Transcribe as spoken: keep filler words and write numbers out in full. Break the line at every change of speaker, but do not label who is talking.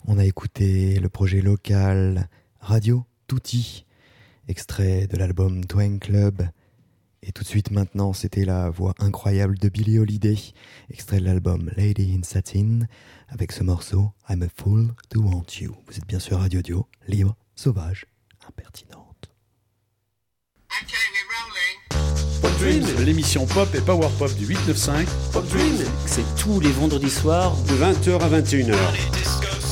On a écouté le projet local Radio Tutti, extrait de l'album Twang Club. Et tout de suite maintenant, c'était la voix incroyable de Billie Holiday, extrait de l'album Lady in Satin, avec ce morceau I'm a Fool to Want You. Vous êtes bien sûr Radio Dio, libre, sauvage, impertinente.
Pop Dreams, l'émission pop et power pop du huit neuf cinq. Pop Dreams,
c'est tous les vendredis soirs
de vingt heures à vingt et une heures.